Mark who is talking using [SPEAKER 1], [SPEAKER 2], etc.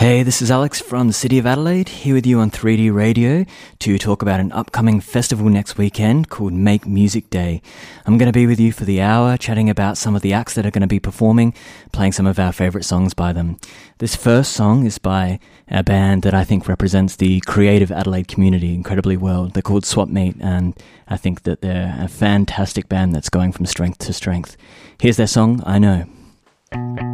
[SPEAKER 1] Hey, this is Alex from the City of Adelaide, here with you on 3D Radio to talk about an upcoming festival next weekend called Make Music Day. I'm going to be with you for the hour, chatting about some of the acts that are going to be performing, playing some of our favourite songs by them. This first song is by a band that I think represents the creative Adelaide community incredibly well. They're called Swapmeet, and I think that they're a fantastic band that's going from strength to strength. Here's their song, I Know.